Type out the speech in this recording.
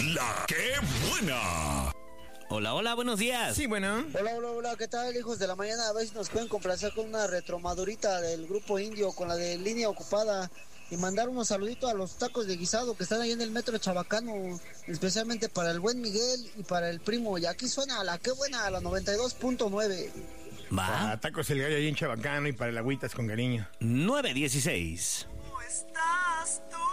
La que buena. Hola, hola, buenos días. Sí, bueno. Hola, ¿qué tal, hijos de la mañana? A ver si nos pueden complacer con una retromadurita del grupo indio, con la de Línea Ocupada, y mandar unos saluditos a los tacos de guisado que están ahí en el metro Chabacano, especialmente para el buen Miguel y para el primo. Y aquí suena la que buena, la 92.9. Va. Para tacos el gallo ahí en Chabacano y para el agüitas con cariño. 9:16. ¿Cómo estás tú?